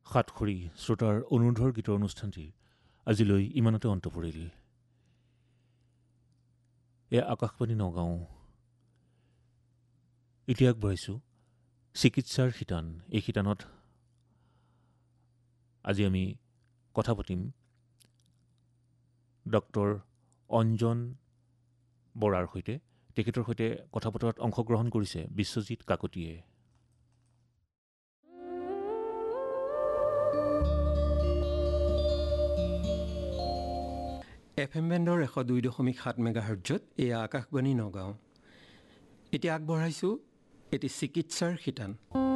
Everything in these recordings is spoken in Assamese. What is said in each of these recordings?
সাতখৰী শ্ৰোতাৰ অনুৰোধৰ গীতৰ অনুষ্ঠানটি আজিলৈ ইমানতে অন্ত পৰিল। এয়া আকাশবাণী নগাঁও। এতিয়া আগবঢ়াইছোঁ চিকিৎসাৰ শিতান। এই শিতানত আজি আমি কথা পাতিম ডক্টৰ অঞ্জন বৰাৰ সৈতে। তেখেতৰ সৈতে কথা পতাত অংশগ্ৰহণ কৰিছে বিশ্বজিৎ কাকতিয়ে। FM বেণ্ডৰ 102.7 মেগাহাৰ্টজত এয়া আকাশবাণী নগাঁও। এতিয়া আগবঢ়াইছোঁ এটি চিকিৎসাৰ শিতান।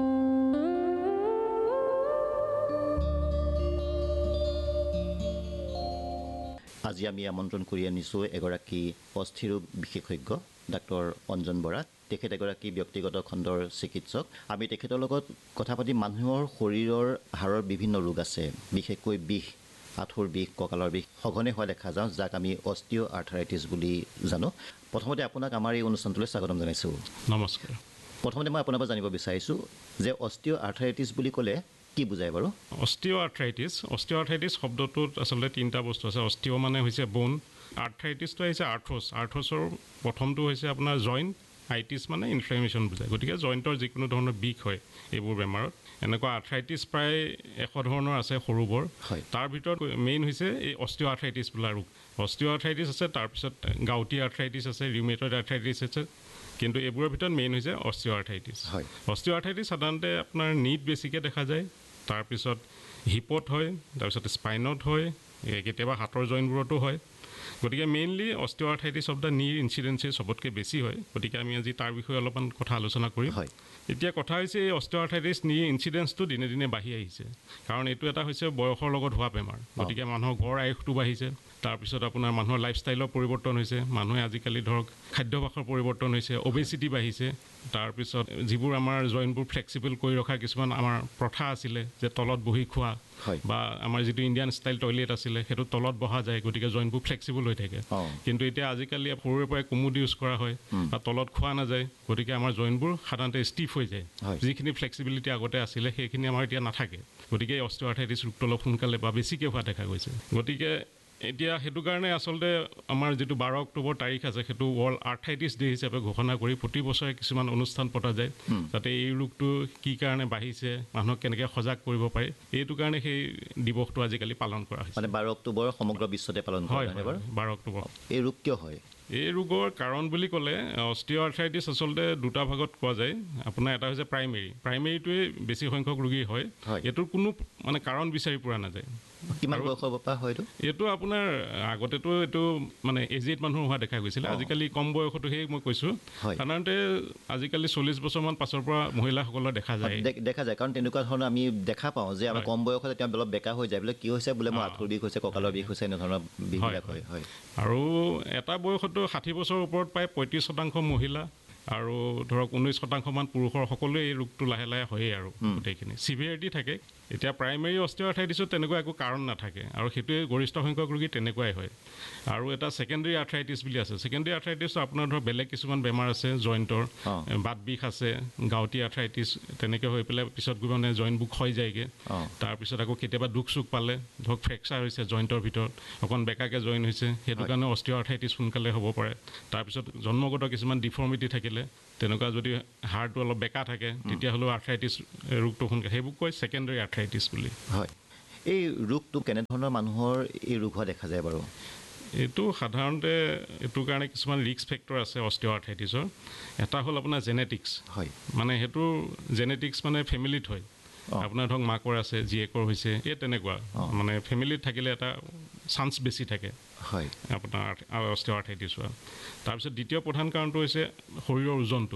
আজি আমি আমন্ত্ৰণ কৰি আনিছোঁ এগৰাকী অস্থিৰোগ বিশেষজ্ঞ ডাক্তৰ অঞ্জন বৰা। তেখেত এগৰাকী ব্যক্তিগত খণ্ডৰ চিকিৎসক। আমি তেখেতৰ লগত কথা পাতি মানুহৰ শৰীৰৰ হাড়ৰ বিভিন্ন ৰোগ আছে, বিশেষকৈ বিষ, আঁঠুৰ বিষ, কঁকালৰ বিষ সঘনে হোৱা দেখা যাওঁ, যাক আমি অষ্টিঅ' আৰ্থৰাইটিছ বুলি জানো। প্ৰথমতে আপোনাক আমাৰ এই অনুষ্ঠানটোলৈ স্বাগতম জনাইছোঁ। নমস্কাৰ। প্ৰথমতে মই আপোনাৰ পৰা জানিব বিচাৰিছোঁ যে অষ্টিঅ' আৰ্থৰাইটিছ বুলি ক'লে কি বুজায় বাৰু? অষ্টিঅ' আৰ্থৰাইটিছ শব্দটোত আচলতে তিনিটা বস্তু আছে। অষ্টিঅ' মানে হৈছে বোন, আৰ্থৰাইটিছটো আহিছে আৰ্থ্ৰছ। আৰ্থ্ৰছৰ প্ৰথমটো হৈছে আপোনাৰ জইণ্ট, আইটিছ মানে ইনফ্লেমেশ্যন বুজায়। গতিকে জইণ্টৰ যিকোনো ধৰণৰ বিষ হয় এইবোৰ বেমাৰত। এনেকুৱা আৰ্থৰাইটিছ প্ৰায় 100 ধৰণৰ আছে সৰুবৰ। তাৰ ভিতৰত মেইন হৈছে এই অষ্টিঅ' আৰ্থৰাইটিছ বোলা ৰোগ। অষ্টিঅ' আৰ্থৰাইটিছ আছে, তাৰপিছত গাউটি আৰ্থৰাইটিছ আছে, ৰিউমেটইড আৰ্থৰাইটিছ আছে, কিন্তু এইবোৰৰ ভিতৰত মেইন হৈছে অষ্টিঅ' আৰ্থৰাইটিছ। অষ্টিঅ' আৰ্থৰাইটিছ সাধাৰণতে আপোনাৰ নীত বেছিকৈ দেখা যায়, তাৰপিছত হিপত হয়, তাৰপিছত স্পাইনত হয়, কেতিয়াবা হাতৰ জইণ্টবোৰতো হয়। গতিকে মেইনলি অষ্টিঅ' আৰ্থৰাইটিছ অফ দ্য নীৰ ইনচিডেঞ্চে চবতকৈ বেছি হয়। গতিকে আমি আজি তাৰ বিষয়ে অলপমান কথা আলোচনা কৰিম। এতিয়া কথা হৈছে এই অষ্টিঅ' আৰ্থৰাইটিছ নীৰ ইনচিডেঞ্চটো দিনে দিনে বাঢ়ি আহিছে, কাৰণ এইটো এটা হৈছে বয়সৰ লগত হোৱা বেমাৰ। গতিকে মানুহৰ গড় আয়ুসটো বাঢ়িছে, তাৰপিছত আপোনাৰ মানুহৰ লাইফষ্টাইলৰ পৰিৱৰ্তন হৈছে, মানুহে আজিকালি ধৰক খাদ্যাভ্যাসৰ পৰিৱৰ্তন হৈছে, অবেচিটি বাঢ়িছে, তাৰপিছত যিবোৰ আমাৰ জইণ্টবোৰ ফ্লেক্সিবল কৰি ৰখা কিছুমান আমাৰ প্ৰথা আছিলে, যে তলত বহি খোৱা বা আমাৰ যিটো ইণ্ডিয়ান ষ্টাইল টয়লেট আছিলে সেইটো তলত বহা যায়, গতিকে জইণ্টবোৰ ফ্লেক্সিবল হৈ থাকে। কিন্তু এতিয়া আজিকালি সৰুৰে পৰাই কোমোড ইউজ কৰা হয় বা তলত খোৱা নাযায়, গতিকে আমাৰ জইণ্টবোৰ সাধাৰণতে ষ্টিফ হৈ যায়। যিখিনি ফ্লেক্সিবিলিটি আগতে আছিলে সেইখিনি আমাৰ এতিয়া নাথাকে। গতিকে অষ্টিঅ' আৰ্থৰাইটিছ ৰোগটো অলপ সোনকালে বা বেছিকৈ হোৱা দেখা গৈছে। গতিকে এতিয়া সেইটো কাৰণে আচলতে আমাৰ যিটো 12 অক্টোবৰ তাৰিখ আছে সেইটো ৱৰ্ল্ড আৰ্থৰাইটিছ ডে হিচাপে ঘোষণা কৰি প্ৰতি বছৰে কিছুমান অনুষ্ঠান পতা যায়, যাতে এই ৰোগটো কি কাৰণে বাঢ়িছে, মানুহক কেনেকৈ সজাগ কৰিব পাৰে, এইটো কাৰণে সেই দিৱসটো আজিকালি পালন কৰা হৈছে। মানে 12 অক্টোবৰ সমগ্ৰ বিশ্বতে পালন কৰা হয় বাৰু? 12 অক্টোবৰ। এই ৰোগ কিয় হয়? এই ৰোগৰ কাৰণ বুলি ক'লে অষ্টিঅ' আৰ্থৰাইটিছ আচলতে দুটা ভাগত কোৱা যায়। আপোনাৰ এটা হৈছে প্ৰাইমেৰীটোৱে বেছি সংখ্যক ৰোগী হয়। এইটোৰ কোনো মানে কাৰণ বিচাৰি পোৱা নাযায়। কিমান বয়সৰ পৰা হয় এইটো? আপোনাৰ আগতেতো এইটো মানে এজেড মানুহ হোৱা দেখা গৈছিলে, আজিকালি কম বয়সতো সেই মই কৈছোঁ। সাধাৰণতে আজিকালি 40 বছৰমান পাছৰ পৰা মহিলাসকলৰ দেখা যায়। কাৰণ তেনেকুৱা ধৰণৰ আমি দেখা পাওঁ যে আমাৰ কম বয়সতে তেওঁ অলপ বেকা হৈ যায়, বোলে কি হৈছে, বোলে মোৰ আঁঠুৰ বিষ হৈছে, কঁকালৰ বিষ হৈছে, এনেধৰণৰ বিষবিলাক হয়। আৰু এটা বয়সতো 60 বছৰৰ ওপৰত প্ৰায় 35% মহিলা আৰু ধৰক 19% পুৰুষৰ সকলোৱে এই ৰোগটো লাহে লাহে হয়েই আৰু গোটেইখিনি চিভিয়াৰিটি থাকে। এতিয়া প্ৰাইমেৰী অষ্টিঅ' আৰ্থৰাইটিছত তেনেকুৱা একো কাৰণ নাথাকে, আৰু সেইটোৱে গৰিষ্ঠ সংখ্যক ৰোগী তেনেকুৱাই হয়। আৰু এটা ছেকেণ্ডেৰী আৰ্থৰাইটিছ বুলি আছে। ছেকেণ্ডেৰী আৰ্থৰাইটিছ আপোনাৰ ধৰক বেলেগ কিছুমান বেমাৰ আছে, জইণ্টৰ বাত বিষ আছে, গাউটি আৰ্থৰাইটিছ, তেনেকৈ হৈ পেলাই পিছত গৈ মানে জইণ্টবোৰ ক্ষয় যায়গৈ। তাৰপিছত আকৌ কেতিয়াবা দুখ চুখ পালে, ধৰক ফ্ৰেকচাৰ হৈছে জইণ্টৰ ভিতৰত, অকণ বেকাকৈ জইণ্ট হৈছে, সেইটো কাৰণে অষ্টিঅ' আৰ্থৰাইটিছ সোনকালে হ'ব পাৰে। তাৰপিছত জন্মগত কিছুমান ডিফৰ্মিটি থাকিলে, তেনেকুৱা যদি হাড়টো অলপ বেকা থাকে, তেতিয়াহ'লেও আৰ্থৰাইটিছ ৰোগটো সোনকালে, সেইবোৰ কয় ছেকেণ্ডেৰী আৰ্থৰাইটিছ বুলি। হয়, এই ৰোগটো কেনেধৰণৰ মানুহৰ এই ৰোগ হোৱা দেখা যায় বাৰু? এইটো সাধাৰণতে এইটোৰ কাৰণে কিছুমান ৰিস্ক ফেক্টৰ আছে অষ্টিঅ' আৰ্থৰাইটিছৰ। এটা হ'ল আপোনাৰ জেনেটিক্স। মানে সেইটো জেনেটিক্স মানে ফেমিলিত হয়। আপোনাৰ ধৰক মাকৰ আছে, জীয়েকৰ হৈছে, এই তেনেকুৱা মানে ফেমিলিত থাকিলে এটা চান্স বেছি থাকে আপোনাৰ অষ্টিঅ' আৰ্থৰাইটিছ হোৱা। তাৰপিছত দ্বিতীয় প্ৰধান কাৰণটো হৈছে শৰীৰৰ ওজনটো।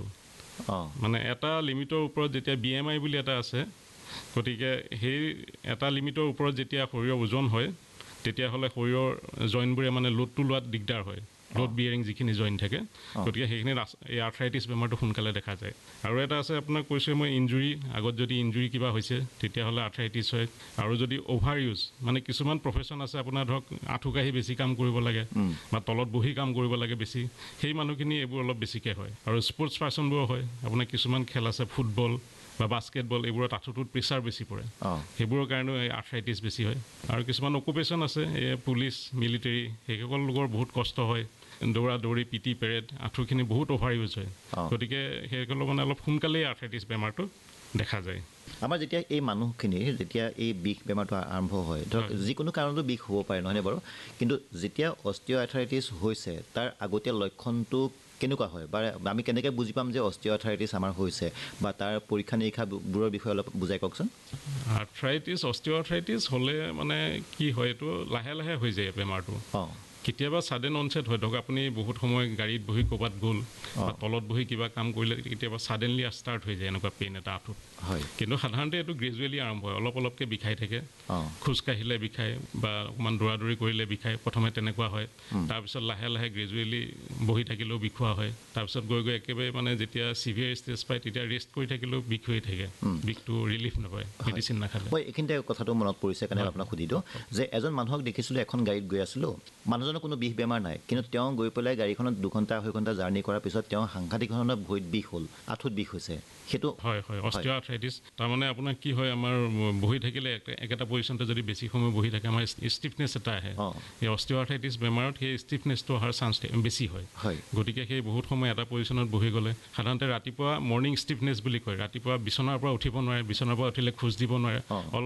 মানে এটা লিমিটৰ ওপৰত যেতিয়া BMI বুলি এটা আছে, গতিকে সেই এটা লিমিটৰ ওপৰত যেতিয়া শৰীৰৰ ওজন হয়, তেতিয়াহ'লে শৰীৰৰ জইণ্টবোৰে মানে লোডটো লোৱাত দিগদাৰ হয়, লোড বিয়াৰিং যিখিনি জইণ্ট থাকে। গতিকে সেইখিনি এই আৰ্থৰাইটিছ বেমাৰটো সোনকালে দেখা যায়। আৰু এটা আছে আপোনাক কৈছোঁ মই ইঞ্জুৰি, আগত যদি ইঞ্জুৰি কিবা হৈছে তেতিয়াহ'লে আৰ্থৰাইটিছ হয়। আৰু যদি অভাৰ ইউজ, মানে কিছুমান প্ৰফেশ্যন আছে আপোনাৰ ধৰক আঁঠু কাঢ়ি বেছি কাম কৰিব লাগে বা তলত বহি কাম কৰিব লাগে বেছি, সেই মানুহখিনি এইবোৰ অলপ বেছিকৈ হয়। আৰু স্পৰ্টছ পাৰ্চনবোৰো হয়, আপোনাৰ কিছুমান খেল আছে ফুটবল বা বাস্কেটবল এইবোৰত আঁঠুটোত প্ৰেছাৰ বেছি পৰে সেইবোৰৰ কাৰণেও এই আৰ্থ্ৰাইটিছ বেছি হয় আৰু কিছুমান অকুপেশ্যন আছে এই পুলিচ মিলিটেৰী সেইসকল লোকৰ বহুত কষ্ট হয় দৌৰা দৌৰি পিটি পেৰেড আঁঠুখিনি বহুত অভাৰ ইউজ হয় গতিকে সেইসকলৰ মানে অলপ সোনকালেই আৰ্থ্ৰাইটিছ বেমাৰটো দেখা যায় আমাৰ যেতিয়া এই মানুহখিনিৰ যেতিয়া এই বিষ বেমাৰটো আৰম্ভ হয় ধৰক যিকোনো কাৰণতো বিষ হ'ব পাৰে নহয়নে বাৰু কিন্তু যেতিয়া অষ্টিঅ'আৰ্থ্ৰাইটিছ হৈছে তাৰ আগতীয়া লক্ষণটো কেনেকুৱা হয় বা আমি কেনেকৈ বুজি পাম যে অষ্টিঅ'আৰ্থ্ৰাইটিছ আমাৰ হৈছে বা তাৰ পৰীক্ষা নিৰীক্ষাবোৰৰ বিষয়ে অলপ বুজাই কওকচোন অষ্টিঅ'আৰ্থ্ৰাইটিছ হ'লে মানে কি হয় এইটো লাহে লাহে হৈ যায় বেমাৰটো কেতিয়াবা ছাডেন অনছেট হয় ধৰক আপুনি বহুত সময় গাড়ীত বহি ক'ৰবাত গ'ল বা তলত বহি কিবা কাম কৰিলে কেতিয়াবা ছাডেনলি ষ্টাৰ্ট হৈ যায় এনেকুৱা পেইন এটা আঁঠুত হয় কিন্তু সাধাৰণতে এইটো গ্ৰেজুৱেলি আৰম্ভ হয় অলপ অলপকৈ বিষাই থাকে খোজকাঢ়িলে বিষায় বা অকণমান দৌৰা দৌৰি কৰিলে বিষায় প্ৰথমে তেনেকুৱা হয় তাৰপিছত লাহে লাহে গ্ৰেজুৱেলি বহি থাকিলেও বিষোৱা হয় তাৰপিছত গৈ গৈ একেবাৰে মানে যেতিয়া চিভিয়াৰ ষ্টেজ পায় তেতিয়া ৰেষ্ট কৰি থাকিলেও বিষ হৈ থাকে বিষটো ৰিলিফ নাপায় মেডিচিন নাখালে মই এইখিনিতে কথাটো মনত পৰিছে কাৰণে আপোনাক সুধি দিওঁ যে এজন মানুহক দেখিছিলোঁ এখন গাড়ীত গৈ আছিলোঁ মানুহজনৰ কোনো বিষ বেমাৰ নাই কিন্তু তেওঁ গৈ পেলাই গাড়ীখনত 2 ঘণ্টা 2.5 ঘণ্টা জাৰ্ণি কৰাৰ পিছত তেওঁ সাংঘাতিক ধৰণৰ ভৰিত বিষ হ'ল আঁঠুত বিষ হৈছে সেইটো হয় অষ্টিঅ'আৰ্থ্ৰাইটিছ তাৰমানে আপোনাৰ কি হয় আমাৰ বহি থাকিলে একেটা পজিশ্যনতে যদি বেছি সময় বহি থাকে আমাৰ ষ্টিফনেছ এটা আহে এই অষ্টিঅ'আৰ্থ্ৰাইটিছ বেমাৰত সেই ষ্টিফনেছটো অহাৰ চান্স বেছি হয় গতিকে সেই বহুত সময় এটা পজিশ্যনত বহি গ'লে সাধাৰণতে ৰাতিপুৱা মৰ্ণিং ষ্টিফনেছ বুলি কয় ৰাতিপুৱা বিচনাৰ পৰা উঠিব নোৱাৰে বিচনাৰ পৰা উঠিলে খোজ দিব নোৱাৰে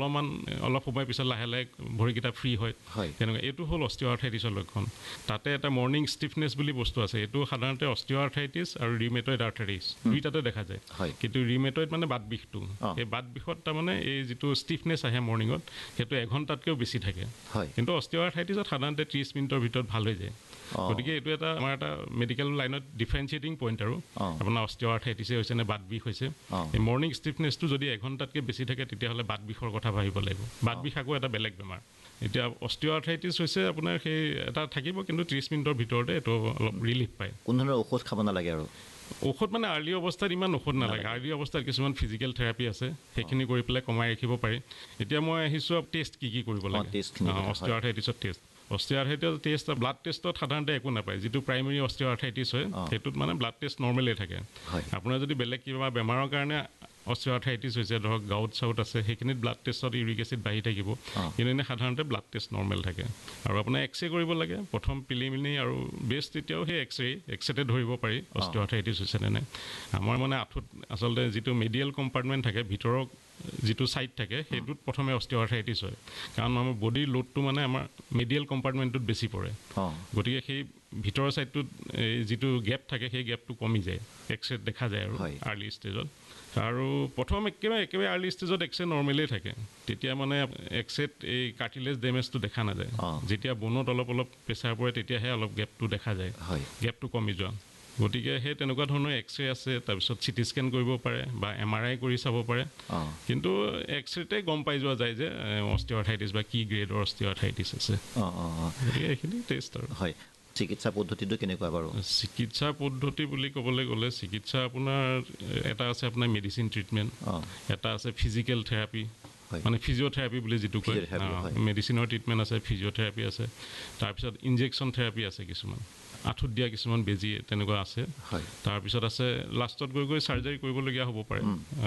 অলপ সময় পিছত লাহে লাহে ভৰিকেইটা ফ্ৰী হয় তেনেকুৱা এইটো হ'ল অষ্টিঅ'আৰ্থ্ৰাইটিছৰ লক্ষণ তাতে এটা মৰ্ণিং ষ্টিফনেছ বুলি বস্তু আছে এইটো সাধাৰণতে অষ্টিঅ'আৰ্থ্ৰাইটিছ আৰু ৰিউমেটইড আৰ্থ্ৰাইটিছ দুইটাতে দেখা যায় কিন্তু ৰিউমেটইড মানে বাত বিষটো এই বাত বিষত তাৰমানে এই যিটো ষ্টিফনেছ আহে মৰ্ণিঙত সেইটো এঘণ্টাতকৈও বেছি থাকে কিন্তু অষ্টিঅ'আৰ্থ্ৰাইটিছত সাধাৰণতে 30 মিনিটৰ ভিতৰত ভাল হৈ যায় গতিকে এইটো এটা আমাৰ এটা মেডিকেল লাইনত ডিফাৰেঞ্চিয়েটিং পইণ্ট আৰু আপোনাৰ অষ্টিঅ'আৰ্থ্ৰাইটিছে হৈছে নে বাত বিষ হৈছে এই মৰ্ণিং ষ্টিফনেছটো যদি এঘণ্টাতকৈ বেছি থাকে তেতিয়াহ'লে বাত বিষৰ কথা ভাবিব লাগিব বাত বিষ আকৌ এটা বেলেগ বেমাৰ এতিয়া অষ্টিঅ'আৰ্থ্ৰাইটিছ হৈছে আপোনাৰ সেই এটা থাকিব কিন্তু 30 মিনিটৰ ভিতৰতে এইটো অলপ ৰিলিফ পায় কোনো ধৰণৰ ঔষধ খাব নালাগে আৰু ঔষধ মানে আৰ্লি অৱস্থাত ইমান ঔষধ নালাগে আৰ্লি অৱস্থাত কিছুমান ফিজিকেল থেৰাপি আছে সেইখিনি কৰি পেলাই কমাই ৰাখিব পাৰি এতিয়া মই আহিছোঁ টেষ্ট কি কৰিব লাগে অষ্টিঅ'আৰ্থ্ৰাইটিছত অষ্টিঅ'আৰ্থ্ৰাইটিছ টেষ্ট ব্লাড টেষ্টত সাধাৰণতে একো নাপায় যিটো প্ৰাইমেৰী অষ্টিঅ'আৰ্থ্ৰাইটিছ হয় সেইটোত মানে ব্লাড টেষ্ট নৰ্মেলেই থাকে আপোনাৰ যদি বেলেগ কিবা বেমাৰৰ কাৰণে অষ্টিঅ'আৰ্থ্ৰাইটিছ হৈছে ধৰক গাউট চাউট আছে সেইখিনিত ব্লাড টেষ্টত ইউৰিক এচিড বাঢ়ি থাকিব কিন্তু এনেই সাধাৰণতে ব্লাড টেষ্ট নৰ্মেল থাকে আৰু আপোনাৰ এক্সৰে কৰিব লাগে প্ৰথম প্ৰিলিমিনাৰী আৰু বেষ্ট এতিয়াও সেই এক্সৰেতে ধৰিব পাৰি অষ্টিঅ'আৰ্থ্ৰাইটিছ হৈছে নে নাই আমাৰ মানে আঁঠুত আচলতে যিটো মেডিয়েল কম্পাৰ্টমেণ্ট থাকে ভিতৰৰ যিটো ছাইড থাকে সেইটোত প্ৰথমে অষ্টিঅ'আৰ্থ্ৰাইটিছ হয় কাৰণ আমাৰ বডিৰ লোডটো মানে আমাৰ মেডিয়েল কম্পাৰ্টমেণ্টটোত বেছি পৰে গতিকে সেই ভিতৰৰ ছাইডটোত যিটো গেপ থাকে সেই গেপটো কমি যায় এক্সৰেত দেখা যায় আৰু আৰ্লি ষ্টেজত আৰু প্ৰথম একেবাৰে আৰ্লি ষ্টেজত এক্সৰে নৰ্মেলেই থাকে তেতিয়া মানে এক্সৰেত এই কাৰ্টিলেজ ডেমেজটো দেখা নাযায় যেতিয়া বনত অলপ প্ৰেছাৰ পৰে তেতিয়াহে অলপ গেপটো দেখা যায় গেপটো কমি যোৱা গতিকে সেই তেনেকুৱা ধৰণৰ এক্সৰে আছে তাৰপিছত চিটি স্কেন কৰিব পাৰে বা MRI কৰি চাব পাৰে কিন্তু এক্সৰেতে গম পাই যোৱা যায় যে অষ্টিঅ'আৰ্থ্ৰাইটিছ বা কি গ্ৰেডৰ অষ্টিঅ'আৰ্থ্ৰাইটিছ আছে গতিকে এইখিনি টেষ্ট আৰু হয় চিকিৎসা পদ্ধতিটো কেনেকুৱা বাৰু চিকিৎসা পদ্ধতি বুলি ক'বলৈ গ'লে চিকিৎসা আপোনাৰ এটা আছে আপোনাৰ মেডিচিন ট্ৰিটমেণ্ট এটা আছে ফিজিকেল থেৰাপি মানে ফিজিঅ'থেৰাপি বুলি যিটো কয় মেডিচিনৰ ট্ৰিটমেণ্ট আছে ফিজিঅ'থেৰাপি আছে তাৰপিছত ইনজেকশ্যন থেৰাপি আছে কিছুমান আঁঠুত দিয়া কিছুমান বেজী তেনেকুৱা আছে তাৰপিছত আছে লাষ্টত গৈ চাৰ্জাৰী কৰিবলগীয়া হ'ব পাৰে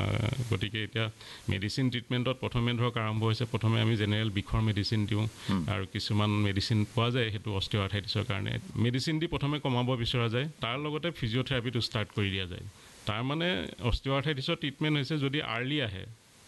গতিকে এতিয়া মেডিচিন ট্ৰিটমেণ্টত প্ৰথমে ধৰক আৰম্ভ হৈছে প্ৰথমে আমি জেনেৰেল বিষৰ মেডিচিন দিওঁ আৰু কিছুমান মেডিচিন পোৱা যায় সেইটো অষ্টিঅ'আৰ্থ্ৰাইটিছৰ কাৰণে মেডিচিন দি প্ৰথমে কমাব বিচৰা যায় তাৰ লগতে ফিজিঅ'থেৰাপিটো ষ্টাৰ্ট কৰি দিয়া যায় তাৰমানে অষ্টিঅ'আৰ্থ্ৰাইটিছৰ ট্ৰিটমেণ্ট হৈছে যদি আৰ্লি আহে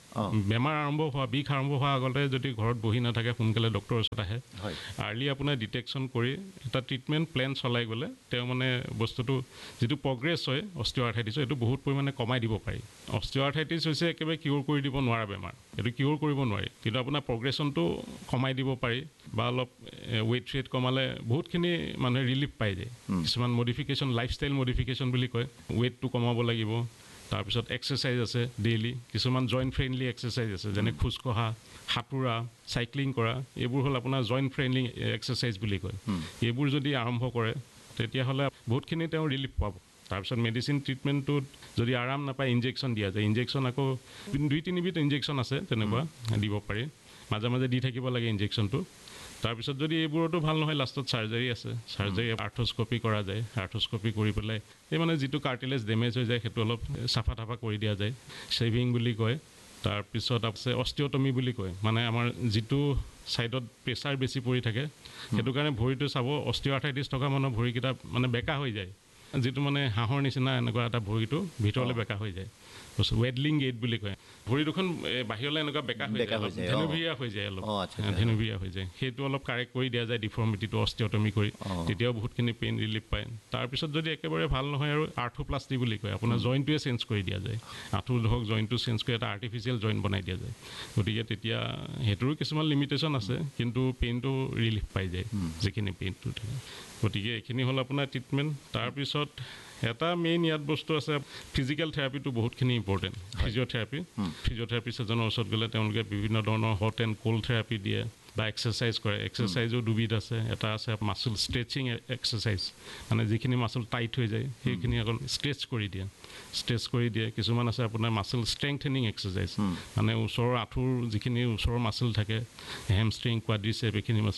বেমাৰ আৰম্ভ হোৱা বিষ আৰম্ভ হোৱাৰ আগতে যদি ঘৰত বহি নাথাকে সোনকালে ডক্টৰৰ ওচৰত আহে আৰ্লি আপোনাৰ ডিটেকশ্যন কৰি এটা ট্ৰিটমেণ্ট প্লেন চলাই গ'লে তেওঁ মানে বস্তুটো যিটো প্ৰগ্ৰেছ হয় অষ্টিঅ'আৰ্থ্ৰাইটিছৰ এইটো বহুত পৰিমাণে কমাই দিব পাৰি অষ্টিঅ'আৰ্থ্ৰাইটিছ হৈছে একেবাৰে কিয়ৰ কৰি দিব নোৱাৰা বেমাৰ এইটো কিয়ৰ কৰিব নোৱাৰি কিন্তু আপোনাৰ প্ৰগ্ৰেশ্যনটো কমাই দিব পাৰি বা অলপ ৱেইট কমালে বহুতখিনি মানুহে ৰিলিফ পাই যায় কিছুমান মডিফিকেশ্যন লাইফষ্টাইল মডিফিকেশ্যন বুলি কয় ৱেইটটো কমাব লাগিব তাৰপিছত এক্সাৰচাইজ আছে ডেইলি কিছুমান জইণ্ট ফ্ৰেণ্ডলি এক্সাৰচাইজ আছে যেনে খোজকঢ়া সাঁতোৰা চাইক্লিং কৰা এইবোৰ হ'ল আপোনাৰ জইণ্ট ফ্ৰেণ্ডলি এক্সাৰচাইজ বুলি কয় এইবোৰ যদি আৰম্ভ কৰে তেতিয়াহ'লে বহুতখিনি তেওঁ ৰিলিফ পাব তাৰপিছত মেডিচিন ট্ৰিটমেণ্টটোত যদি আৰাম নাপায় ইনজেকশ্যন দিয়া যায় ইনজেকশ্যন আকৌ 2-3 বিধ ইনজেকশ্যন আছে তেনেকুৱা দিব পাৰি মাজে মাজে দি থাকিব লাগে ইনজেকশ্যনটো তাৰপিছত যদি এইবোৰতো ভাল নহয় লাষ্টত চাৰ্জাৰী আছে, চাৰ্জাৰী আৰ্থ্ৰস্কপি কৰা যায়, আৰ্থ্ৰস্কপি কৰি পেলাই এই মানে যিটো কাৰ্টিলেজ ডেমেজ হৈ যায় সেইটো অলপ চাফা টাফা কৰি দিয়া যায়, শ্বেভিং বুলি কয়। তাৰপিছত আছে অষ্টিঅটমি বুলি কয়, মানে আমাৰ যিটো ছাইডত প্ৰেছাৰ বেছি পৰি থাকে সেইটো কাৰণে ভৰিটো চাব, অষ্টিঅ'আৰ্থ্ৰাইটিছ থকা মানুহৰ ভৰিকেইটা মানে বেকা হৈ যায়, যিটো মানে হাঁহৰ নিচিনা এনেকুৱা এটা ভৰিটো ভিতৰলৈ বেকা হৈ যায়, ৱেডলিং গেট বুলি কয়। ভৰি দুখন বাহিৰলৈ এনেকুৱা বেকা হৈ যায়, ধেনুভিয়া হৈ যায় অলপ, ধেনুভিয়া হৈ যায়, সেইটো অলপ কাৰেক্ট কৰি দিয়া যায় ডিফৰ্মিটিটো অষ্টিঅটমি কৰি, তেতিয়াও বহুতখিনি পেইন ৰিলিফ পায়। তাৰপিছত যদি একেবাৰে ভাল নহয় আৰু আৰ্থ্ৰোপ্লাষ্টি বুলি কয়, আপোনাৰ জইণ্টটোৱে চেঞ্জ কৰি দিয়া যায়, আঁঠু ধৰক জইণ্টটো চেঞ্জ কৰি এটা আৰ্টিফিচিয়েল জইণ্ট বনাই দিয়া যায়। গতিকে তেতিয়া সেইটোৰো কিছুমান লিমিটেশ্যন আছে, কিন্তু পেইনটো ৰিলিফ পাই যায় যিখিনি পেইনটো থাকে। গতিকে এইখিনি হ'ল আপোনাৰ ট্ৰিটমেণ্ট। তাৰপিছত এটা মেইন ইয়াত বস্তু আছে, ফিজিকেল থেৰাপিটো বহুতখিনি ইম্পৰ্টেণ্ট। ফিজিঅ'থেৰাপিষ্ট এজনৰ ওচৰত গ'লে তেওঁলোকে বিভিন্ন ধৰণৰ হট এণ্ড কোল্ড থেৰাপি দিয়ে বা এক্সাৰচাইজ কৰে। এক্সাৰচাইজো দুবিধ আছে, এটা আছে মাচুল ষ্ট্ৰেচিং এক্সাৰচাইজ, মানে যিখিনি মাচুল টাইট হৈ যায় সেইখিনি অকণ ষ্ট্ৰেচ কৰি দিয়ে। কিছুমান আছে আপোনাৰ মাচুল ষ্ট্ৰেংথেনিং এক্সাৰচাইজ, মানে ওচৰৰ আঁঠুৰ যিখিনি ওচৰৰ মাচুল থাকে, হেমষ্ট্ৰিং, কোৱাড্ৰিচেপ,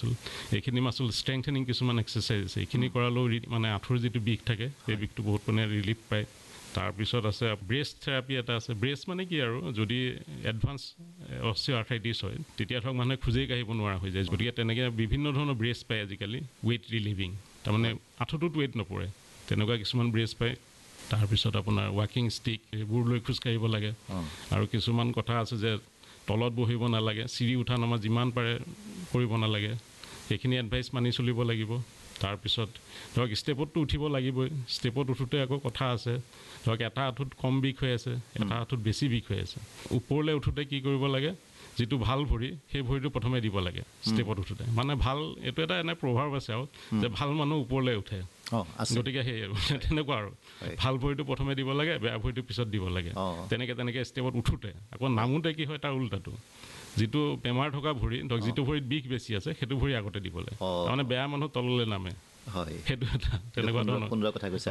এইখিনি মাচুল ষ্ট্ৰেংথেনিং কিছুমান এক্সাৰচাইজ আছে, এইখিনি কৰালেও মানে আঁঠুৰ যিটো বিষ থাকে সেই বিষটো বহুত মানে ৰিলিফ পায়। তাৰপিছত আছে ব্ৰেষ্ট থেৰাপি এটা আছে। ব্ৰেষ্ট মানে কি আৰু, যদি এডভান্স অষ্টিঅ'আৰ্থ্ৰাইটিছ হয় তেতিয়া ধৰক মানুহে খোজেই কাঢ়িব নোৱাৰা হৈ যায়, গতিকে তেনেকৈ বিভিন্ন ধৰণৰ ব্ৰেষ্ট পায় আজিকালি, ৱেইট ৰিলিভিং, তাৰমানে আঁঠুটোত ৱেইট নপৰে, তেনেকুৱা কিছুমান ব্ৰেষ্ট পায়। তাৰপিছত আপোনাৰ ৱাকিং ষ্টিক, এইবোৰ লৈ খোজকাঢ়িব লাগে। আৰু কিছুমান কথা আছে যে তলত বহিব নালাগে, চিৰি উঠা নমা যিমান পাৰে কৰিব নালাগে, সেইখিনি এডভাইচ মানি চলিব লাগিব। তাৰপিছত ধৰক ষ্টেপতটো উঠিব লাগিবই, ষ্টেপত উঠোঁতে আকৌ কথা আছে, ধৰক এটা আঁঠুত কম বিষ হৈ আছে, এটা আঁঠুত বেছি বিষ হৈ আছে, ওপৰলৈ উঠোঁতে কি কৰিব লাগে, যিটো ভাল ভৰি সেই ভৰিটো প্ৰথমে দিব লাগে ষ্টেপত উঠোঁতে, মানে ভাল, এইটো এটা এনে প্ৰভাৱ আছে আৰু যে ভাল মানুহ ওপৰলৈ উঠে, গতিকে সেই তেনেকুৱা আৰু ভাল ভৰিটো প্ৰথমে দিব লাগে, বেয়া ভৰিটো পিছত দিব লাগে, তেনেকৈ ষ্টেপত উঠোঁতে। আকৌ নামোতে কি হয় তাৰ উল্টাটো, যিটো বেমাৰ থকা ভৰি, ধৰক যিটো ভৰিত বিষ বেছি আছে সেইটো ভৰি আগতে দিব লাগে, তাৰমানে বেয়া মানুহ তললৈ নামে, সেইটো এটা তেনেকুৱা ধৰণৰ কথা কৈছে,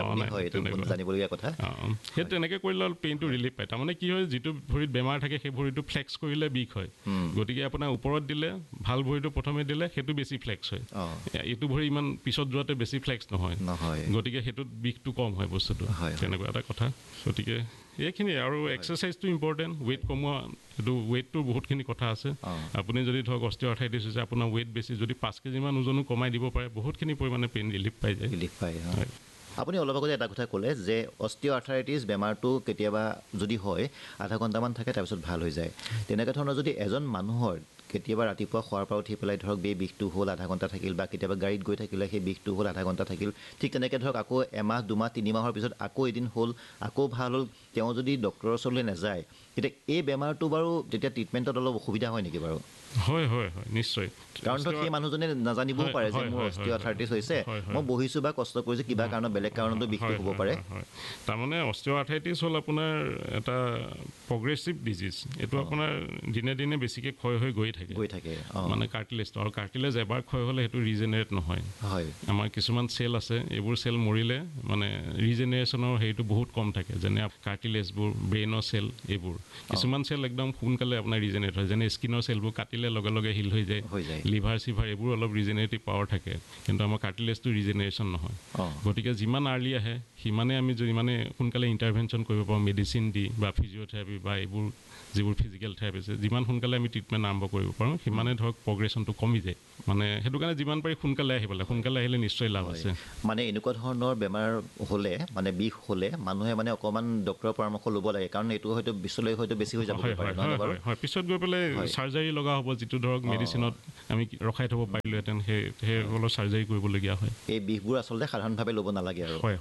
সেই তেনেকৈ কৰিলে অলপ পেইনটো ৰিলিফ পায়। তাৰমানে কি হয়, যিটো ভৰিত বেমাৰ থাকে সেই ভৰিটো ফ্লেক্স কৰিলে বিষ হয়, গতিকে আপোনাৰ ওপৰত দিলে, ভাল ভৰিটো প্ৰথমে দিলে সেইটো বেছি ফ্লেক্স হয়, এইটো ভৰি ইমান পিছত যোৱাতে বেছি ফ্লেক্স নহয়, গতিকে সেইটোত বিষটো কম হয় বস্তুটো, তেনেকুৱা এটা কথা। গতিকে এইখিনি আৰু এক্সাৰচাইজটো ইম্পৰ্টেণ্ট, ৱেইট কমোৱা, এইটো ৱেইটটোৰ বহুতখিনি কথা আছে। আপুনি যদি ধৰক অষ্টিঅ'আৰ্থ্ৰাইটিছ হৈছে, আপোনাৰ ৱেইট বেছি, যদি 5 কেজিমান ওজনো কমাই দিব পাৰে, বহুতখিনি পৰিমাণে পেইন ৰিলিফ পাই যায়। আপুনি অলপ আগতে এটা কথা ক'লে যে অষ্টিঅ'আৰ্থ্ৰাইটিছ বেমাৰটো কেতিয়াবা যদি হয় আধা ঘণ্টামান থাকে তাৰপিছত ভাল হৈ যায়, তেনেকুৱা ধৰণৰ যদি এজন মানুহৰ কেতিয়াবা ৰাতিপুৱা শোৱাৰ পৰা উঠি পেলাই ধৰক এই বিষটো হ'ল আধা ঘণ্টা থাকিল, বা কেতিয়াবা গাড়ীত গৈ থাকিলে সেই বিষটো হ'ল আধা ঘণ্টা থাকিল, ঠিক তেনেকৈ ধৰক আকৌ এমাহ, 2 মাহ, 3 মাহৰ পিছত আকৌ এদিন হ'ল, আকৌ ভাল হ'ল, তেওঁ যদি ডক্টৰৰ ওচৰলৈ নাযায়, তেতিয়া এই বেমাৰটো বাৰু তেতিয়া ট্ৰিটমেণ্টত অলপ অসুবিধা হয় নেকি বাৰু? হয় নিশ্চয়, কাৰণ ধৰক সেই মানুহজনে নাজানিবও পাৰে যে মোৰ অষ্টিঅ'আৰ্থ্ৰাইটিছ হৈছে, মই বহিছোঁ বা কষ্ট কৰিছোঁ, কিবা কাৰণত বেলেগ কাৰণতো বিষটো হ'ব পাৰে। তাৰমানে অষ্টিঅ'আৰ্থ্ৰাইটিছ হ'ল আপোনাৰ এটা প্ৰগ্ৰেছিভ ডিজিজ, এইটো আপোনাৰ দিনে দিনে বেছিকৈ ক্ষয় হৈ গৈ থাকে, মানে কাৰ্টিলেজটো, আৰু কাৰ্টিলেজ এবাৰ ক্ষয় হ'লে সেইটো ৰিজেনেৰেট নহয়। আমাৰ কিছুমান চেল আছে, এইবোৰ চেল মৰিলে মানে ৰিজেনেৰেশ্যনৰ হেৰিটো বহুত কম থাকে, যেনে কাৰ্টিলেজবোৰ, ব্ৰেইনৰ চেল, এইবোৰ কিছুমান চেল একদম সোনকালে আপোনাৰ ৰিজেনেৰেট হয়, যেনে স্কিনৰ চেলবোৰ কাটিলে লগে লগে হিল হৈ যায়, লিভাৰ চিভাৰ এইবোৰ অলপ ৰিজেনেৰেটিভ পাৱাৰ থাকে, কিন্তু আমাৰ কাৰ্টিলেজটো ৰিজেনেৰেশ্যন নহয়। গতিকে যিমান আৰ্লি আহে সিমানে আমি যিমানে সোনকালে ইণ্টাৰভেনশ্যন কৰিব পাৰোঁ, মেডিচিন দি বা ফিজিঅ'থেৰাপি বা এইবোৰ যিবোৰ ফিজিকেল থেৰাপি আছে, যিমান সোনকালে আমি ট্ৰিটমেণ্ট আৰম্ভ কৰিব পাৰোঁ সিমানে ধৰক প্ৰগ্ৰেশ্যনটো কমি যায়, মানে সেইটো কাৰণে যিমান পাৰি সোনকালে আহিব লাগে, সোনকালে আহিলে নিশ্চয় লাভ আছে। মানে এনেকুৱা ধৰণৰ বেমাৰ হ'লে, মানে বিষ হ'লে মানুহে মানে অকণমান ডক্টৰৰ পৰামৰ্শ ল'ব লাগে, কাৰণ এইটো হয়তো পিছলৈ হয়তো বেছি হৈ যাব পাৰে, হয়, পিছত গৈ পেলাই চাৰ্জাৰী লগা হ'ব, যিটো ধৰক মেডিচিনত আমি ৰখাই থ'ব পাৰিলোহেঁতেন, সেই অলপ চাৰ্জাৰী কৰিবলগীয়া হয়। এই বিষবোৰ আচলতে সাধাৰণভাৱে ল'ব নালাগে আৰু। হয়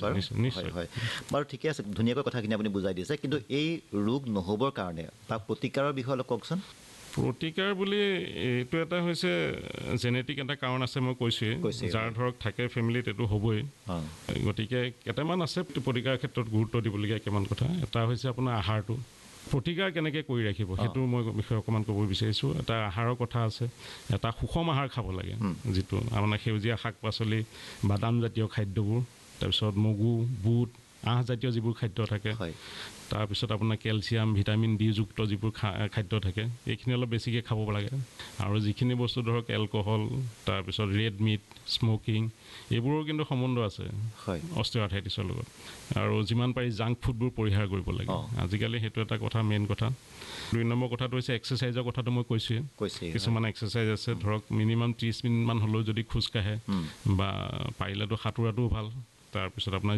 বাৰু, ঠিকে আছে, ধুনীয়াকৈ কথাখিনি আপুনি বুজাই দিছে, কিন্তু এই ৰোগ নহ'বৰ কাৰণে বা প্ৰতিকাৰৰ বিষয়ে অলপ কওকচোন। প্ৰতিকাৰ বুলি এইটো এটা হৈছে জেনেটিক এটা কাৰণ আছে, মই কৈছোঁৱেই, যাৰ ধৰক থাকে ফেমিলিত এইটো হ'বই, গতিকে কেইটামান আছে প্ৰতিকাৰৰ ক্ষেত্ৰত গুৰুত্ব দিবলগীয়া কেইটামান কথা। এটা হৈছে আপোনাৰ আহাৰটো, প্ৰতিকাৰ কেনেকৈ কৰি ৰাখিব সেইটো মই বিষয়ে অকণমান ক'ব বিচাৰিছোঁ। এটা আহাৰৰ কথা আছে, এটা সুষম আহাৰ খাব লাগে, যিটো আপোনাৰ সেউজীয়া শাক পাচলি, বাদামজাতীয় খাদ্যবোৰ, তাৰপিছত মগু, বুট, আঁহজাতীয় যিবোৰ খাদ্য থাকে, হয় তাৰপিছত আপোনাৰ কেলছিয়াম ভিটামিন ডি যুক্ত যিবোৰ খাদ্য থাকে এইখিনি অলপ বেছিকৈ খাব লাগে। আৰু যিখিনি বস্তু ধৰক এলকহল, তাৰপিছত ৰেড মিট, স্মকিং, এইবোৰৰ কিন্তু সম্বন্ধ আছে হয় অষ্টিঅ'আৰ্থ্ৰাইটিছৰ লগত। আৰু যিমান পাৰি জাংক ফুডবোৰ পৰিহাৰ কৰিব লাগে আজিকালি, সেইটো এটা কথা, মেইন কথা। 2 নম্বৰ কথাটো হৈছে এক্সাৰচাইজৰ কথাটো মই কৈছোঁৱেই। কিছুমান এক্সাৰচাইজ আছে ধৰক মিনিমাম 30 মিনিটমান হ'লেও যদি খোজকাঢ়ে বা পাৰিলেতো সাঁতোৰাটোও ভাল। তাৰপিছত আপোনাৰ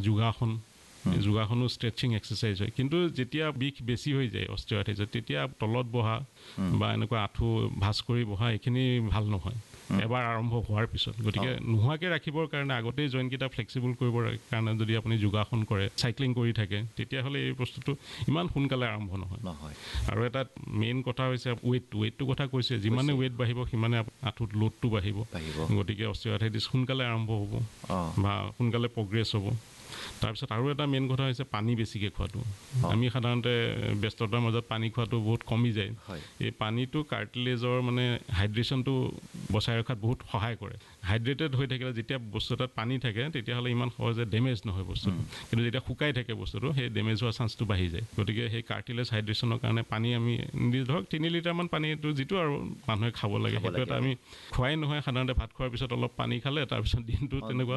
যোগাসনো ষ্ট্ৰেচিং এক্সাৰচাইজ হয়। কিন্তু যেতিয়া বিষ বেছি হৈ যায় অষ্টিঅ'আৰ্থ্ৰাইটিছত, তেতিয়া তলত বহা বা এনেকুৱা আঁঠু ভাঁজ কৰি বহা এইখিনি ভাল নহয় এবাৰ আৰম্ভ হোৱাৰ পিছত। গতিকে নোহোৱাকৈ ৰাখিবৰ কাৰণে আগতেই জইণ্টকেইটা ফ্লেক্সিবল কৰিবৰ কাৰণে যদি আপুনি যোগাসন কৰে, চাইক্লিং কৰি থাকে, তেতিয়াহ'লে এই বস্তুটো ইমান সোনকালে আৰম্ভ নহয়। আৰু এটা মেইন কথা হৈছে ৱেইটটো কথা কৈছে, যিমানে ৱেইট বাঢ়িব সিমানে আঁঠুত লোডটো বাঢ়িব। গতিকে অষ্টিঅ'আৰ্থ্ৰাইটিছ সোনকালে আৰম্ভ হ'ব বা সোনকালে প্ৰগ্ৰেছ হ'ব। তাৰপিছত আৰু এটা মেইন কথা হৈছে পানী বেছিকৈ খোৱাটো। আমি সাধাৰণতে ব্যস্ততাৰ মাজত পানী খোৱাটো বহুত কমি যায়। এই পানীটো কাৰ্টিলেজৰ মানে হাইড্ৰেশ্যনটো বচাই ৰখাত বহুত সহায় কৰে। হাইড্ৰেটেড হৈ থাকিলে যেতিয়া বস্তু এটাত পানী থাকে তেতিয়াহ'লে ইমান সহজে ডেমেজ নহয় বস্তুটো। কিন্তু যেতিয়া শুকাই থাকে বস্তুটো, সেই ডেমেজ হোৱাৰ চান্সটো বাঢ়ি যায়। গতিকে সেই কাৰ্টিলেজ হাইড্ৰেশ্যনৰ কাৰণে পানী আমি ধৰক 3 লিটাৰমান পানীটো যিটো আৰু মানুহে খাব লাগে, সেইটো এটা আমি খোৱাই নহয়। সাধাৰণতে ভাত খোৱাৰ পিছত অলপ পানী খালে, তাৰপিছত দিনটো তেনেকুৱা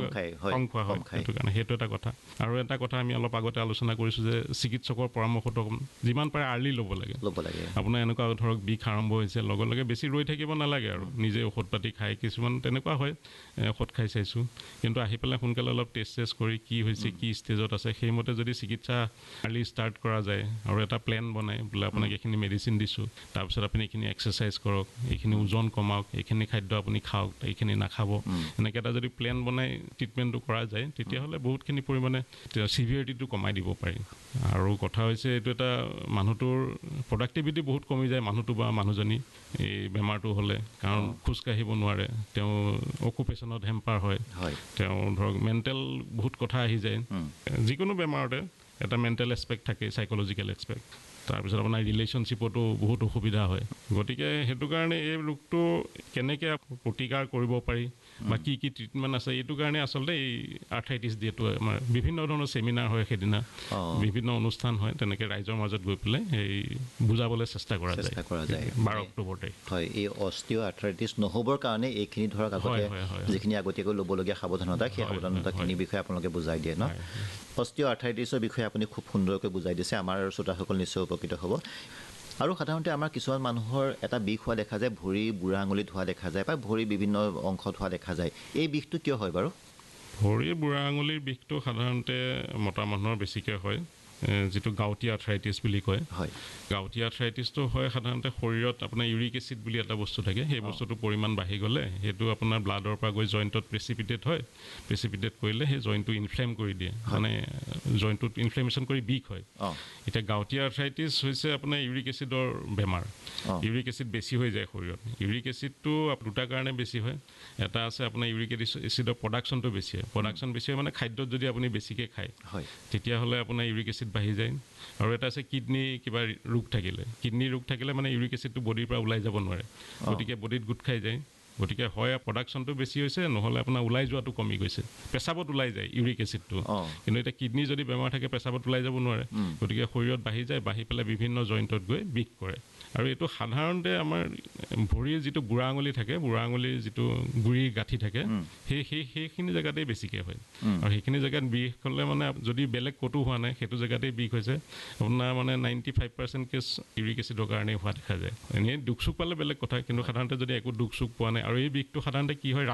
কম খোৱা হয়। সেইটো কাৰণে সেইটো এটা কথা। আৰু এটা কথা আমি অলপ আগতে আলোচনা কৰিছোঁ যে চিকিৎসকৰ পৰামৰ্শটো যিমান পাৰে আৰ্লি ল'ব লাগে। আপোনাৰ এনেকুৱা ধৰক বিষ আৰম্ভ হৈছে, লগে লগে বেছি ৰৈ থাকিব নালাগে আৰু নিজে ঔষধ পাতি খাই, কিছুমান তেনেকুৱা হয় ঔষধ খাই চাইছোঁ, কিন্তু আহি পেলাই সোনকালে অলপ টেষ্ট কৰি কি হৈছে, কি ষ্টেজত আছে, সেইমতে যদি চিকিৎসা আৰ্লি ষ্টাৰ্ট কৰা যায় আৰু এটা প্লেন বনাই বোলে আপোনাক এইখিনি মেডিচিন দিছোঁ, তাৰপিছত আপুনি এইখিনি এক্সাৰচাইজ কৰক, এইখিনি ওজন কমাওক, এইখিনি খাদ্য আপুনি খাওক, এইখিনি নাখাব, এনেকৈ এটা যদি প্লেন বনাই ট্ৰিটমেণ্টটো কৰা যায়, তেতিয়াহ'লে বহুতখিনি পৰিমাণে চিভিয়াৰিটিটো কমাই দিব পাৰি। আৰু কথা হৈছে এইটো এটা মানুহটোৰ প্ৰডাক্টিভিটি বহুত কমি যায়, মানুহটো বা মানুহজনী এই বেমাৰটো হ'লে। কাৰণ খোজকাঢ়িব নোৱাৰে, তেওঁ অকুপেশ্যনত হেম্পাৰ হয়, তেওঁ ধৰক মেণ্টেল বহুত কথা আহি যায়। যিকোনো বেমাৰতে এটা মেণ্টেল এছপেক্ট থাকে, চাইক'লজিকেল এছপেক্ট। তাৰপিছত আপোনাৰ ৰিলেশ্যনশ্বিপতো বহুত অসুবিধা হয়। গতিকে সেইটো কাৰণে এই ৰোগটো কেনেকৈ প্ৰতিকাৰ কৰিব পাৰি বা কি কি ট্ৰিটমেণ্ট আছে, এইটো কাৰণে আচলতে এই আৰ্থ্ৰাইটিছ ডে'টো আমাৰ বিভিন্ন ধৰণৰ ছেমিনাৰ হয়, সেইদিনা বিভিন্ন অনুষ্ঠান হয়, তেনেকৈ ৰাইজৰ মাজত গৈ পেলাই এই বুজাবলৈ চেষ্টা কৰা যায় 12 অক্টোবৰ তাৰিখ। হয়, এই অষ্টিঅ'আৰ্থ্ৰাইটিছ নহ'বৰ কাৰণে এইখিনি ধৰক আগতে যিখিনি আগতীয়াকৈ ল'বলগীয়া সাৱধানতা, সেই সাৱধানতাখিনিৰ বিষয়ে আপোনালোকে বুজাই দিয়ে ন? অষ্টিঅ'আৰ্থ্ৰাইটিছৰ বিষয়ে আপুনি খুব সুন্দৰকৈ বুজাই দিছে, আমাৰ শ্ৰোতাসকল নিশ্চয় উপকৃত হ'ব। আৰু সাধাৰণতে আমাৰ কিছুমান মানুহৰ এটা বিষ হোৱা দেখা যায়, ভৰি বুঢ়া আঙুলিত হোৱা দেখা যায় বা ভৰি বিভিন্ন অংশত হোৱা দেখা যায়। এই বিষটো কিয় হয় বাৰু? ভৰি বুঢ়া আঙুলিৰ বিষটো সাধাৰণতে মতা মানুহৰ বেছিকৈ হয়, যিটো গাউটি আৰ্থ্ৰাইটিছ বুলি কয়। গাউটি আৰ্থ্ৰাইটিছটো হয় সাধাৰণতে শৰীৰত আপোনাৰ ইউৰিক এচিড বুলি এটা বস্তু থাকে, সেই বস্তুটোৰ পৰিমাণ বাঢ়ি গ'লে সেইটো আপোনাৰ ব্লাডৰ পৰা গৈ জইণ্টত প্ৰেচিপিটেট হয়, প্ৰেচিপিটেট কৰিলে সেই জইণ্টটো ইনফ্লেম কৰি দিয়ে, মানে জইণ্টটোত ইনফ্লেমেশ্যন কৰি বিষ হয়। এতিয়া গাউটি আৰ্থ্ৰাইটিছ হৈছে আপোনাৰ ইউৰিক এচিডৰ বেমাৰ। ইউৰিক এচিড বেছি হৈ যায় শৰীৰত। ইউৰিক এচিডটো দুটা কাৰণে বেছি হয়। এটা আছে আপোনাৰ ইউৰিক এচিডৰ প্ৰডাকশ্যনটো বেছি হয়। প্ৰডাকশ্যন বেছি হয় মানে খাদ্যত যদি আপুনি বেছিকৈ খায়, তেতিয়াহ'লে আপোনাৰ ইউৰিক এচিড বাঢ়ি যায়। আৰু এটা আছে কিডনী কিবা ৰোগ থাকিলে, মানে ইউৰিক এচিডটো বডিৰ পৰা ওলাই যাব নোৱাৰে, গতিকে বডিত গোট খাই যায়। গতিকে হয় প্ৰডাকশ্যনটো বেছি হৈছে, নহ'লে আপোনাৰ ওলাই যোৱাটো কমি গৈছে। পেচাবত ওলাই যায় ইউৰিক এচিডটো, কিন্তু এতিয়া কিডনী যদি বেমাৰ থাকে পেচাবত ওলাই যাব নোৱাৰে, গতিকে শৰীৰত বাঢ়ি যায়, বাঢ়ি পেলাই বিভিন্ন জইণ্টত গৈ বিষ কৰে। আৰু এইটো সাধাৰণতে আমাৰ ভৰিৰ যিটো বুঢ়া আঙুলি থাকে, বুঢ়া আঙুলিৰ যিটো গুৰিৰ গাঁঠি থাকে, সেইখিনি জেগাতেই বেছিকৈ হয়। আৰু সেইখিনি জেগাত বিষ হ'লে মানে যদি বেলেগ ক'তো হোৱা নাই, সেইটো জেগাতেই বিষ হৈছে, আপোনাৰ মানে 95% কেছ ইউৰিক এচিডৰ কাৰণেই হোৱা দেখা যায়। এনেই দুখ চুখ পালে বেলেগ কথা, কিন্তু সাধাৰণতে যদি একো দুখ চুখ পোৱা নাই। আৰু এই বিষটো সাধাৰণতে কি হয়,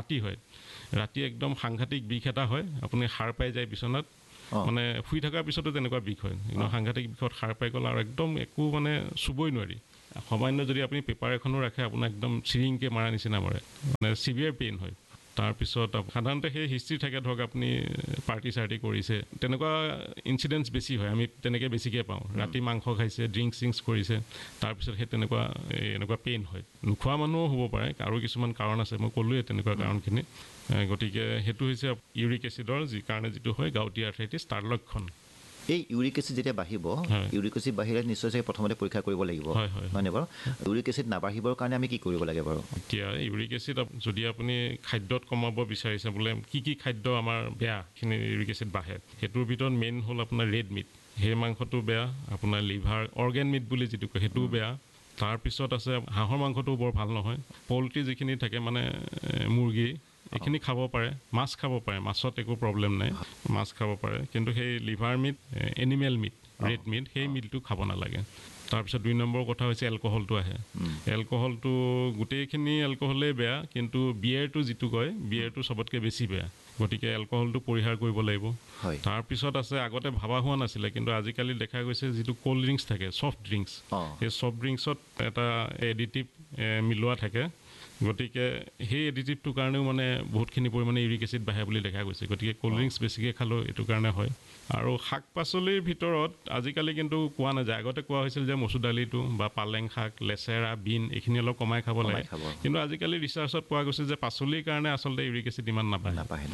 ৰাতি একদম সাংঘাতিক বিষ এটা হয়, আপুনি সাৰ পাই যায় বিচনাত, মানে শুই থকাৰ পিছতো তেনেকুৱা বিষ হয়, কিন্তু সাংঘাতিক বিষত সাৰ পাই গ'ল আৰু একদম একো মানে চুবই নোৱাৰি। সামান্য যদি আপুনি পেপাৰ এখনো ৰাখে, আপোনাৰ একদম চিৰিংকৈ মাৰা নিচিনা মাৰে, মানে চিভিয়াৰ পেইন হয়। তাৰপিছত সাধাৰণতে সেই হিষ্ট্ৰী থাকে, ধৰক আপুনি পাৰ্টি চাৰ্টি কৰিছে, তেনেকুৱা ইনচিডেণ্টছ বেছি হয়, আমি তেনেকৈ বেছিকৈ পাওঁ। ৰাতি মাংস খাইছে, ড্ৰিংকছ কৰিছে, তাৰপিছত সেই এনেকুৱা পেইন হয়। নোখোৱা মানুহো হ'ব পাৰে, আৰু কিছুমান কাৰণ আছে, মই ক'লোৱেই তেনেকুৱা কাৰণখিনি। গতিকে সেইটো হৈছে ইউৰিক এচিডৰ যি কাৰণে যিটো হয় গাউটি আৰ্থ্ৰাইটিছ, তাৰ লক্ষণ। এই ইউৰিক এচিড যেতিয়া বাঢ়িব, ইউৰিক এচিড বাঢ়িলে নিশ্চয় চাগে প্ৰথমতে পৰীক্ষা কৰিব লাগিব, হয়নে বাৰু? ইউৰিক এচিড নাবাঢ়িবৰ কাৰণে আমি কি কৰিব লাগে বাৰু? এতিয়া ইউৰিক এচিড যদি আপুনি খাদ্যত কমাব বিচাৰিছে, বোলে কি খাদ্য আমাৰ বেয়া সেইখিনি ইউৰিক এচিড বাঢ়ে, সেইটোৰ ভিতৰত মেইন হ'ল আপোনাৰ ৰেড মিট, সেই মাংসটো বেয়া, আপোনাৰ লিভাৰ অৰ্গেন মিট বুলি যিটো কয় সেইটোও বেয়া। তাৰপিছত আছে হাঁহৰ মাংসটোও বৰ ভাল নহয়। পল্ট্ৰি যিখিনি থাকে মানে মুৰ্গী, এইখিনি খাব পাৰে, মাছ খাব পাৰে, মাছত একো প্ৰব্লেম নাই, মাছ খাব পাৰে, কিন্তু সেই liver meat, animal meat, red meat, সেই মিটটো খাব নালাগে। তাৰপিছত 2 নম্বৰ কথা হৈছে এলকহলটো আহে। এলকহলটো গোটেইখিনি এলকহলেই বেয়া, কিন্তু বিয়েৰটো যিটো কয় বিয়েৰটো চবতকৈ বেছি বেয়া, গতিকে এলকহলটো পৰিহাৰ কৰিব লাগিব। তাৰপিছত আছে আগতে ভাবা হোৱা নাছিলে, কিন্তু আজিকালি দেখা গৈছে যিটো ক'ল্ড ড্ৰিংকছ থাকে, ছফ্ট ড্ৰিংকছ, সেই ছফ্ট ড্ৰিংকছত এটা এডিটিভ মিলোৱা থাকে, গতিকে সেই এডিটিভটোৰ কাৰণেও মানে বহুতখিনি পৰিমাণে ইউৰিক এচিড বাঢ়ে বুলি দেখা গৈছে। গতিকে ক'ল্ড ড্ৰিংকছ বেছিকৈ খালেও এইটো কাৰণে হয়। আৰু শাক পাচলিৰ ভিতৰত আজিকালি কিন্তু কোৱা নাযায়, আগতে কোৱা হৈছিল যে মচুৰ দালিটো বা পালেং শাক, লেচেৰা, বিন এইখিনি অলপ কমাই খাব লাগে, কিন্তু আজিকালি ৰিচাৰ্চত পোৱা গৈছে যে পাচলিৰ কাৰণে আচলতে ইউৰিক এচিড ইমান নাপায়।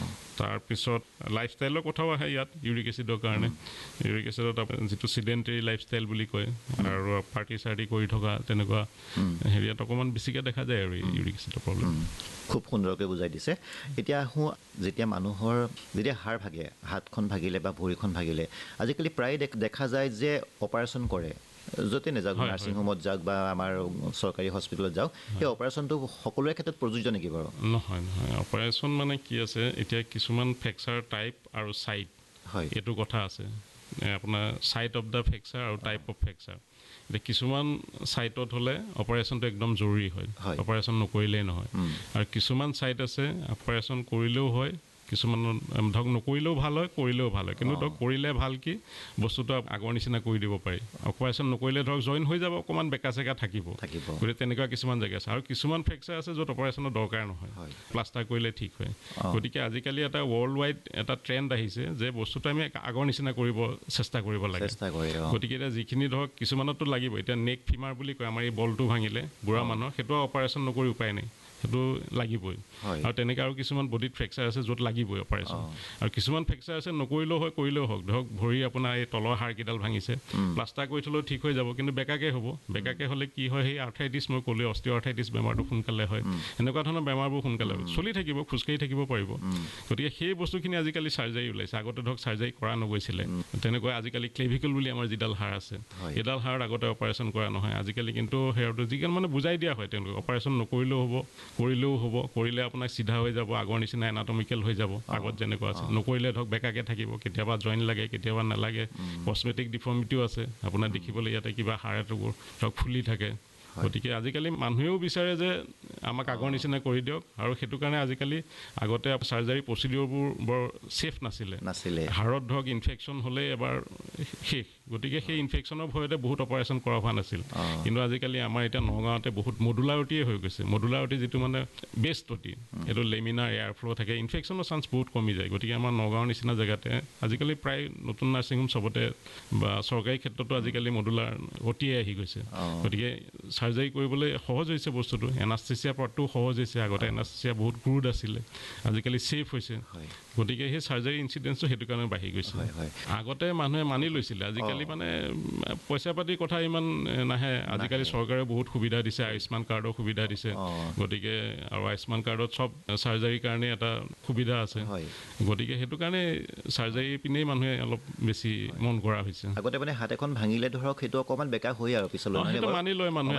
তাৰপিছত লাইফষ্টাইলৰ কথাও আহে ইয়াত ইউৰিক এচিডৰ কাৰণে। ইউৰিক এচিডত যিটো চিডেণ্টেৰী লাইফষ্টাইল বুলি কয়, আৰু পাৰ্টি চাৰ্টি কৰি থকা তেনেকুৱা হেৰিয়াত অকণমান বেছিকৈ দেখা যায় আৰু ইউৰিক এচিডৰ প্ৰব্লেম। খুব সুন্দৰকৈ বুজাই দিছে। এতিয়া আহোঁ, যেতিয়া মানুহৰ যেতিয়া হাড় ভাগে, হাতখন ভাগিলে বা ভৰিখন ভাগিলে, আজিকালি প্ৰায় দেখা যায় যে অপাৰেশ্যন কৰে, য'তে নাযাওক, নাৰ্ছিং হোমত যাওক বা আমাৰ চৰকাৰী হস্পিটেলত যাওক, সেই অপাৰেশ্যনটো সকলোৰে ক্ষেত্ৰত প্ৰযোজ্য নেকি বাৰু? নহয়, অপাৰেশ্যন মানে কি আছে, এতিয়া কিছুমান ফ্ৰেকচাৰ টাইপ আৰু ছাইট, এইটো কথা আছে। আপোনাৰ ছাইট অফ দ্য ফ্ৰেকচাৰ আৰু টাইপ অফ ফ্ৰেকচাৰ। এতিয়া কিছুমান ছাইটত হ'লে অপাৰেশ্যনটো একদম জৰুৰী হয়, অপাৰেশ্যন নকৰিলেই নহয়। আৰু কিছুমান ছাইট আছে অপাৰেশ্যন কৰিলেও হয়, কিছুমান ধৰক নকৰিলেও ভাল হয়, কৰিলেও ভাল হয়, কিন্তু ধৰক কৰিলে ভাল কি বস্তুটো আগৰ নিচিনা কৰি দিব পাৰি। অপাৰেশ্যন নকৰিলে ধৰক জইন হৈ যাব, অকণমান বেকা চেকা থাকিব, গতিকে তেনেকুৱা কিছুমান জেগা আছে। আৰু কিছুমান ফ্ৰেকচাৰ আছে য'ত অপাৰেশ্যনৰ দৰকাৰ নহয়, প্লাষ্টাৰ কৰিলে ঠিক হয়। গতিকে আজিকালি এটা ৱৰ্ল্ড ৱাইড এটা ট্ৰেণ্ড আহিছে যে বস্তুটো আমি আগৰ নিচিনা কৰিব চেষ্টা কৰিব লাগে। গতিকে এতিয়া যিখিনি ধৰক কিছুমানতো লাগিব, এতিয়া নেক ফিমাৰ বুলি কয়, আমাৰ এই বলটো ভাঙিলে বুঢ়া মানুহৰ, সেইটো অপাৰেশ্যন নকৰি উপায় নাই, সেইটো লাগিবই। আৰু তেনেকৈ আৰু কিছুমান বডিত ফ্ৰেকচাৰ আছে য'ত লাগিবই অপাৰেশ্যন। আৰু কিছুমান ফ্ৰেকচাৰ আছে নকৰিলেও হয়, কৰিলেও হওক, ধৰক ভৰি আপোনাৰ এই তলৰ হাড়কেইডাল ভাঙিছে, প্লাষ্টাৰ কৰি থ'লেও ঠিক হৈ যাব, কিন্তু বেকাকৈ হ'ব। বেকাকৈ হ'লে কি হয়, সেই আৰ্থ্ৰাইটিছ মই ক'লোৱে, অষ্টিঅ' আৰ্থ্ৰাইটিছ বেমাৰটো সোনকালে হয়, এনেকুৱা ধৰণৰ বেমাৰবোৰ সোনকালে হয়, চলি থাকিব, খোজকাঢ়ি থাকিব পাৰিব। গতিকে সেই বস্তুখিনি আজিকালি চাৰ্জাৰী ওলাইছে, আগতে ধৰক চাৰ্জাৰী কৰা নগৈছিলে। তেনেকৈ আজিকালি ক্লেভিকল বুলি আমাৰ যিডাল হাড় আছে, সেইডাল হাড়ত আগতে অপাৰেশ্যন কৰা নহয়, আজিকালি কিন্তু সেইটো যিকণ মানে বুজাই দিয়া হয় তেওঁলোকে, অপাৰেশ্যন নকৰিলেও হ'ব, কৰিলেও হ'ব, কৰিলে আপোনাক চিধা হৈ যাব, আগৰ নিচিনা এনাটমিকেল হৈ যাব, আগত যেনেকুৱা আছে। নকৰিলে ধৰক বেকাকৈ থাকিব, কেতিয়াবা জইন লাগে, কেতিয়াবা নালাগে, কছমেটিক ডিফৰ্মিটিও আছে, আপোনাৰ দেখিবলৈ ইয়াতে কিবা হাড় এটুকুৰ ধৰক ফুলি থাকে। গতিকে আজিকালি মানুহেও বিচাৰে যে আমাক আগৰ নিচিনা কৰি দিয়ক, আৰু সেইটো কাৰণে আজিকালি আগতে চাৰ্জাৰী প্ৰচিডিঅ'ৰবোৰ বৰ ছেফ নাছিলে। হাড়ত ধৰক ইনফেকশ্যন হ'লেই এবাৰ শেষ, গতিকে সেই ইনফেকশ্যনৰ ভয়তে বহুত অপাৰেশ্যন কৰা হোৱা নাছিল। কিন্তু আজিকালি আমাৰ এতিয়া নগাঁৱতে বহুত মডুলাৰিটিয়ে হৈ গৈছে। মডুলাৰিটি যিটো মানে বেষ্ট অতি, এইটো লেমিনাৰ এয়াৰ ফ্ল' থাকে, ইনফেকশ্যনৰ চান্স বহুত কমি যায়। গতিকে আমাৰ নগাঁৱৰ নিচিনা জেগাতে আজিকালি প্ৰায় নতুন নাৰ্ছিং হোম চবতে বা চৰকাৰী ক্ষেত্ৰতো আজিকালি মডুলাৰ অতিয়ে আহি গৈছে। গতিকে চাৰ্জাৰী কৰিবলৈ সহজ হৈছে বস্তুটো, এনাস্থেচিয়া পাৰ্টটোও সহজ হৈছে। আগতে এনাস্থেচিয়া বহুত ক্ৰুড আছিলে, আজিকালি ছেফ হৈছে। গতিকে সেই চাৰ্জাৰী ইনচিডেঞ্চটো সেইটো কাৰণে বাঢ়ি গৈছে। আগতে মানুহে মানি লৈছিলে, আজিকালি মানে পইচা পাতিৰ কথা ইমান নাহে। আজিকালি চৰকাৰে বহুত সুবিধা দিছে, আয়ুষ্মান কাৰ্ডৰ সুবিধা দিছে, গতিকে আৰু আয়ুষ্মান কাৰ্ডত চব চাৰ্জাৰীৰ কাৰণে এটা সুবিধা আছে। গতিকে সেইটো কাৰণে চাৰ্জাৰী পিনেই মানুহে অলপ বেছি মন কৰা হৈছে। আগতে মানে হাত এখন ভাঙিলে ধৰক সেইটো অকণমান বেকা হৈ আৰু পিছলৈ সেইটো মানি লয় মানুহে,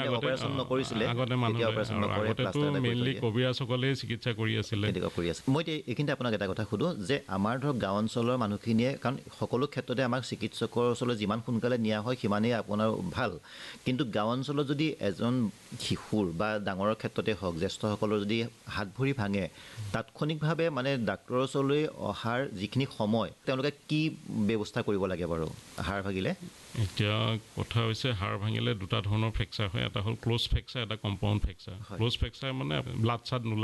আগতেতো মেইনলি কবিৰাজসকলেই চিকিৎসা কৰি আছিলে। মই এইখিনিতে আপোনাক এটা কথা সুধোঁ যে আমাৰ ধৰক গাঁও অঞ্চলৰ মানুহখিনিয়ে, কাৰণ সকলো ক্ষেত্ৰতে আমাক চিকিৎসকৰ ওচৰলৈ যিমান সোনকালে নিয়া হয় সিমানেই আপোনাৰ ভাল, কিন্তু গাঁও অঞ্চলত যদি এজন শিশুৰ বা ডাঙৰৰ ক্ষেত্ৰতে হওক, জ্যেষ্ঠসকলৰ যদি হাত ভৰি ভাঙে, তাৎক্ষণিকভাৱে মানে ডাক্তৰৰ ওচৰলৈ অহাৰ যিখিনি সময় তেওঁলোকে কি ব্যৱস্থা কৰিব লাগে বাৰু হাড় ভাগিলে? এতিয়া কথা হৈছে, হাড় ভাঙিলে দুটা ধৰণৰ ফ্ৰেকচাৰ হয়, এটা হ'ল ক্ল'জ ফ্ৰেকচাৰ, এটা কম্পাউণ্ড ফ্ৰেকচাৰ। ক্ল'জ ফ্ৰেকচাৰ মানে ব্লাড চাড নোলায়,